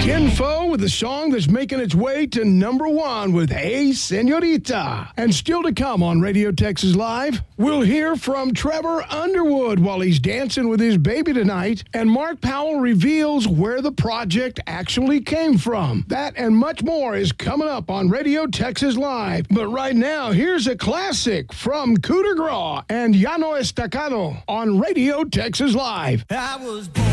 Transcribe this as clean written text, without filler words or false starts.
Kinfo with a song that's making its way to number one with Hey Senorita. And still to come on Radio Texas Live, we'll hear from Trevor Underwood while he's dancing with his baby tonight. And Mark Powell reveals where the project actually came from. That and much more is coming up on Radio Texas Live. But right now, here's a classic from Coup de Grace and Llano Estacado on Radio Texas Live. I was born